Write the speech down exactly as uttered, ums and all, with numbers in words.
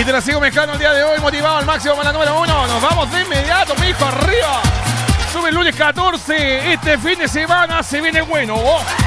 Y te la sigo mezclando el día de hoy, motivado al máximo para la número uno. Nos vamos de inmediato, mijo, arriba. Sube el lunes catorce. Este fin de semana se viene bueno. Oh.